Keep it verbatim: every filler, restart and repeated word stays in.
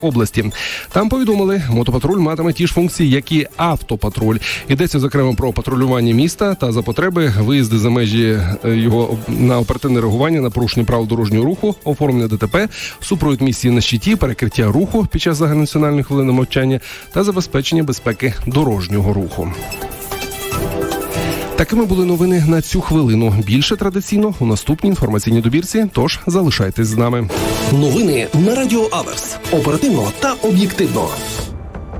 області. Там повідомили, мотопатруль матиме ті ж функції, як і автопатруль. Йдеться, зокрема, про патрулювання міста та за потреби виїзди за межі його на оперативне реагування на порушення правил дорожнього руху, оформлення ДТП, супровід місії на щиті, перекриття руху під час загальнонаціональної хвилини мовчання та забезпечення безпеки дорожнього руху. Такими були новини на цю хвилину. Більше традиційно у наступній інформаційній добірці, тож залишайтесь з нами. Новини на Радіо Аверс. Оперативно та об'єктивно.